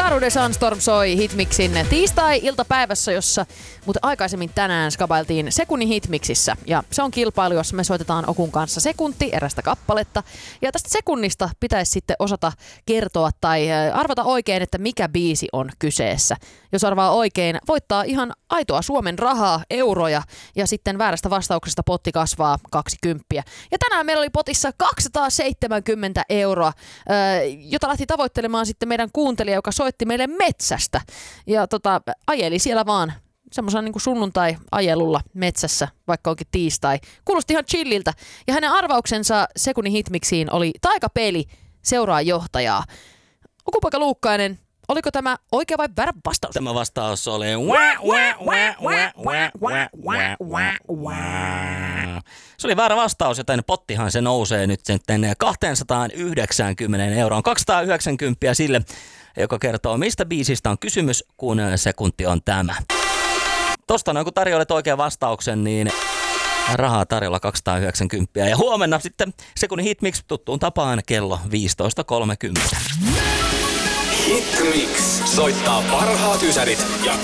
Darude Sunstorm soi Hitmixin tiistai-iltapäivässä, jossa mutta aikaisemmin tänään skabailtiin sekunnin Hitmixissä. Ja se on kilpailu, jossa me soitetaan Okun kanssa sekunti erästä kappaletta. Ja tästä sekunnista pitäisi sitten osata kertoa tai arvata oikein, että mikä biisi on kyseessä. Jos arvaa oikein, voittaa ihan aitoa Suomen rahaa, euroja ja sitten väärästä vastauksesta potti kasvaa 20. Ja tänään meillä oli potissa 270 €, jota lähti tavoittelemaan sitten meidän kuuntelija, joka soitti meille metsästä. Ja ajeli siellä vaan semmoisella niin kuin sunnuntai-ajelulla metsässä, vaikka onkin tiistai. Kuulosti ihan chilliltä. Ja hänen arvauksensa sekunnin Hitmixiin oli taikapeli seuraa johtajaa. Okupoika Luukkainen, oliko tämä oikea vai väärä vastaus? Tämä vastaus oli se oli väärä vastaus, joten pottihan se nousee nyt sitten 290 €. 290 sille, joka kertoo, mistä biisistä on kysymys, kun sekunti on tämä. Tosta noin, kun tarjoilet oikean vastauksen, niin rahaa tarjolla 290. Ja huomenna sitten sekunnin Hitmix tuttuun tapaan kello 15.30. Hitmix soittaa parhaat ysärit ja